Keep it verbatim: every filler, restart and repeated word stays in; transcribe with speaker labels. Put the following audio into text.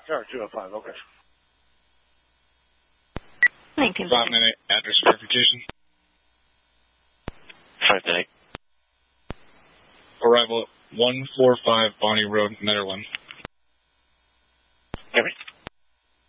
Speaker 1: Tower two oh five, okay.
Speaker 2: nineteen
Speaker 3: five nine eight, address verification.
Speaker 4: five nine eight.
Speaker 3: Arrival at one four five Bonnie Road, Netherlands.
Speaker 4: Everett.